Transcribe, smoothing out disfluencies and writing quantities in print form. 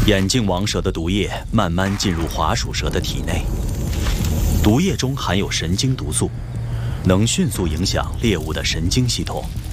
眼镜王蛇的毒液慢慢进入滑鼠蛇的体内，毒液中含有神经毒素，能迅速影响猎物的神经系统。